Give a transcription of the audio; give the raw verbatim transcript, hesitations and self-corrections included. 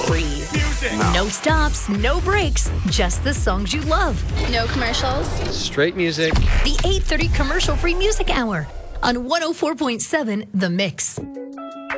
free. No. No stops, no breaks, just the songs you love. No commercials. Straight music. The eight thirty commercial-free music hour on one oh four point seven The Mix.